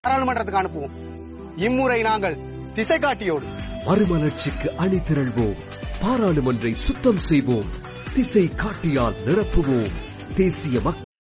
பாராளுமன்றத்துக்கு அனுப்புவோம். இம்முறை நாங்கள் திசை காட்டியோடு மறுமலர்ச்சிக்கு அணி திரள்வோம். பாராளுமன்றை சுத்தம் செய்வோம். திசை காட்டியால் நிரப்புவோம். தேசிய